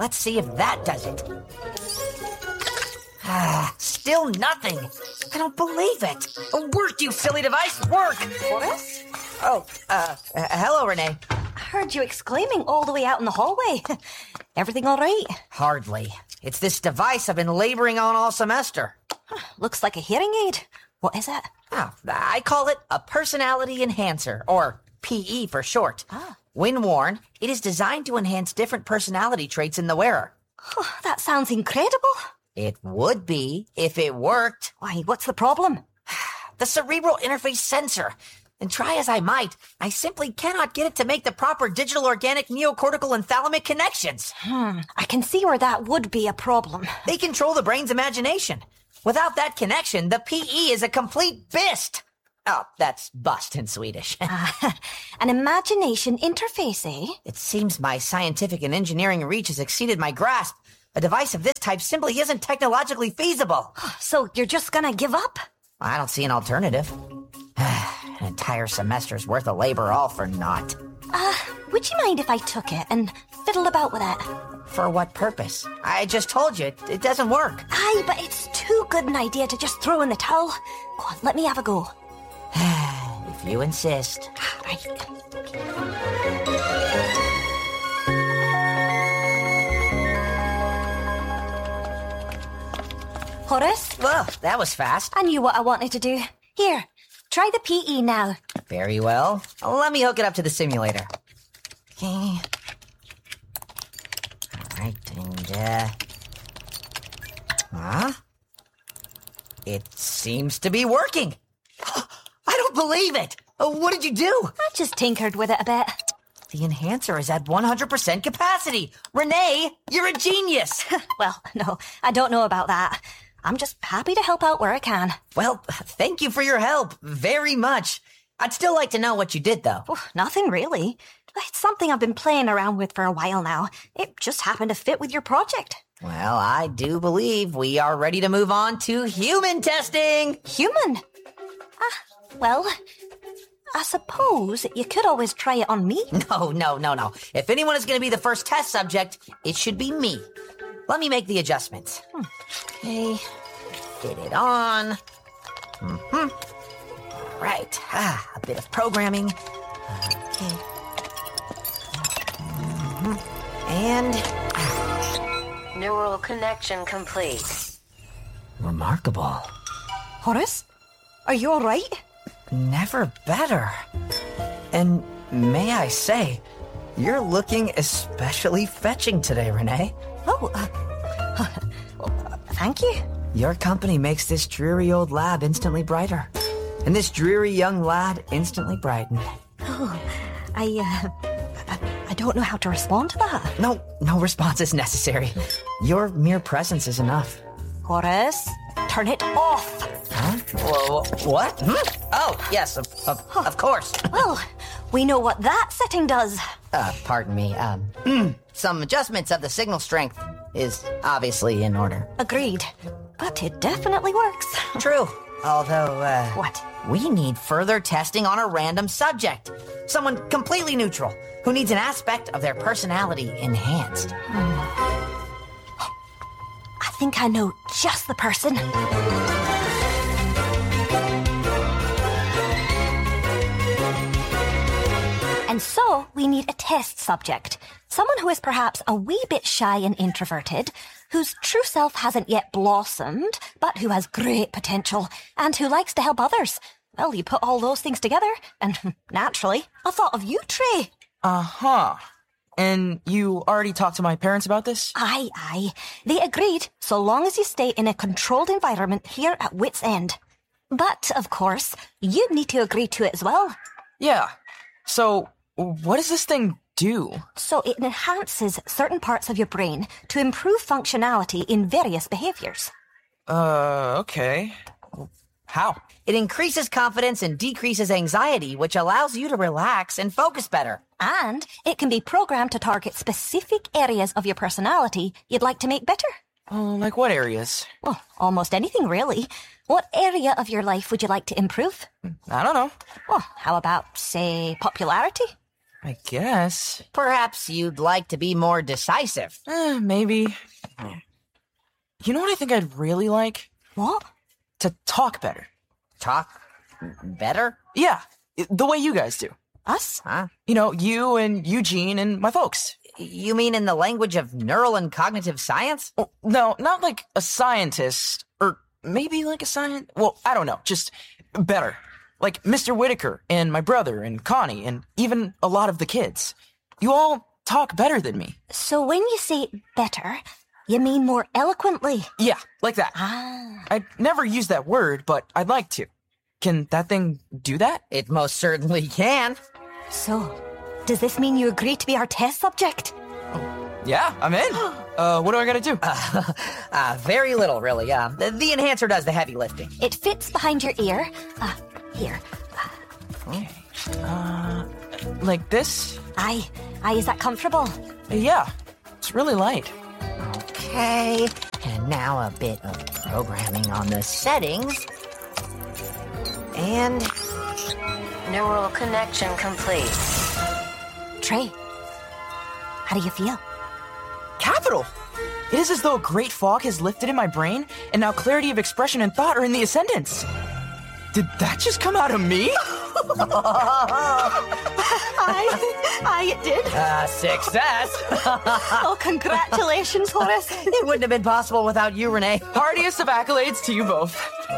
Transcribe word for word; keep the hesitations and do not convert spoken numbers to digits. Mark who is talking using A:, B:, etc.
A: let's see if that does it. Ah, still nothing. I don't believe it. Oh, work, you silly device, work!
B: Horace?
A: Oh, uh, uh, hello, Renee.
B: I heard you exclaiming all the way out in the hallway. Everything all right?
A: Hardly. It's this device I've been laboring on all semester.
B: Looks like a hearing aid. What is it?
A: Oh, I call it a personality enhancer, or P E for short.
B: Ah.
A: When worn, it is designed to enhance different personality traits in the wearer.
B: Oh, that sounds incredible.
A: It would be if it worked.
B: Why, what's the problem?
A: The cerebral interface sensor. And try as I might, I simply cannot get it to make the proper digital organic neocortical and thalamic connections.
B: Hmm, I can see where that would be a problem.
A: They control the brain's imagination. Without that connection, the P E is a complete bist. Oh, that's bust in Swedish.
B: uh, an imagination interface, eh?
A: It seems my scientific and engineering reach has exceeded my grasp. A device of this type simply isn't technologically feasible.
B: So you're just gonna give up?
A: I don't see an alternative. An entire semester's worth of labor all for naught.
B: Uh, would you mind if I took it and fiddled about with it?
A: For what purpose? I just told you, it, it doesn't work.
B: Aye, but it's too good an idea to just throw in the towel. Go on, let me have a go.
A: If you insist.
B: Right. Horace?
A: Well, that was fast.
B: I knew what I wanted to do. Here, try the P E now.
A: Very well. Let me hook it up to the simulator. Okay. All right, and, uh... Huh? It seems to be working. I don't believe it. Oh, what did you do?
B: I just tinkered with it a bit.
A: The enhancer is at one hundred percent capacity. Renee, you're a genius.
B: Well, no, I don't know about that. I'm just happy to help out where I can.
A: Well, thank you for your help. Very much. I'd still like to know what you did, though.
B: Oh, nothing really. It's something I've been playing around with for a while now. It just happened to fit with your project.
A: Well, I do believe we are ready to move on to human testing.
B: Human? Ah, well, I suppose you could always try it on me.
A: No, no, no, no. If anyone is going to be the first test subject, it should be me. Let me make the adjustments. Hmm. Okay. Fit it on. Mm-hmm. All right. Ah, a bit of programming. Okay. Mm-hmm. And...
C: Ah. Neural connection complete.
A: Remarkable.
B: Horace? Are you all right?
A: Never better. And may I say, you're looking especially fetching today, Renee.
B: Oh, uh, well, thank you.
A: Your company makes this dreary old lab instantly brighter. And this dreary young lad instantly brightened.
B: Oh, I, uh, I, I don't know how to respond to that.
A: No, no response is necessary. Your mere presence is enough.
B: Horace, turn it off.
A: Huh? Whoa, what? Hmm? Oh, yes, of, of, of course.
B: Well, we know what that setting does.
A: Uh, pardon me. Um, some adjustments of the signal strength is obviously in order.
B: Agreed. But it definitely works.
A: True. Although, uh...
B: What?
A: We need further testing on a random subject. Someone completely neutral, who needs an aspect of their personality enhanced.
B: Hmm. I think I know just the person. And so, we need a test subject. Someone who is perhaps a wee bit shy and introverted, whose true self hasn't yet blossomed, but who has great potential, and who likes to help others. Well, you put all those things together, and naturally, I thought of you, Trey.
D: Uh-huh. And you already talked to my parents about this?
B: Aye, aye. They agreed, so long as you stay in a controlled environment here at Wits End. But, of course, you'd need to agree to it as well.
D: Yeah. So, what does this thing do?
B: So it enhances certain parts of your brain to improve functionality in various behaviors.
D: Uh, okay. How?
A: It increases confidence and decreases anxiety, which allows you to relax and focus better.
B: And it can be programmed to target specific areas of your personality you'd like to make better.
D: Oh, uh, like what areas?
B: Well, almost anything, really. What area of your life would you like to improve?
D: I don't know.
B: Well, how about, say, popularity?
D: I guess.
A: Perhaps you'd like to be more decisive.
D: Eh, maybe. You know what I think I'd really like?
B: What?
D: To talk better.
A: Talk better?
D: Yeah, the way you guys do.
B: Us?
A: Huh?
D: You know, you and Eugene and my folks.
A: You mean in the language of neural and cognitive science?
D: Well, no, not like a scientist, or maybe like a science. Well, I don't know, just better. Like Mister Whitaker and my brother and Connie and even a lot of the kids. You all talk better than me.
B: So when you say better, you mean more eloquently?
D: Yeah, like that.
B: Ah.
D: I'd never use that word, but I'd like to. Can that thing do that?
A: It most certainly can.
B: So, does this mean you agree to be our test subject?
D: Yeah, I'm in. uh, what do I gotta do?
A: Uh, uh, very little, really. Uh, the, the enhancer does the heavy lifting.
B: It fits behind your ear. Uh, here.
D: Okay. Uh, like this?
B: Aye. Aye, is that comfortable?
D: Yeah, it's really light.
A: Okay, and now a bit of programming on the settings. And
C: Neural connection complete.
B: Trey, how do you feel?
D: Capital! It is as though a great fog has lifted in my brain, and now clarity of expression and thought are in the ascendance. Did that just come out of me?
B: Aye, aye, it did.
A: uh, success.
B: Oh, congratulations, Horace.
A: It wouldn't have been possible without you, Renee.
D: Heartiest of accolades to you both.